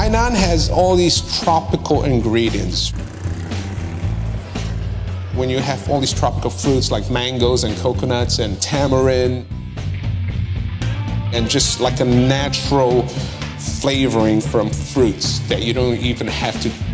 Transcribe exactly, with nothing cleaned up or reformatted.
Hainan has all these tropical ingredients. When you have all these tropical fruits like mangoes and coconuts and tamarind, and just like a natural flavoring from fruits that you don't even have to